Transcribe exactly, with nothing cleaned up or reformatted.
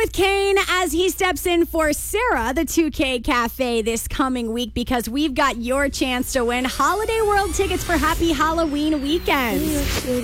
with Kane as he steps in for Sarah, the two K Cafe, this coming week because we've got your chance to win Holiday World tickets for Happy Halloween weekend.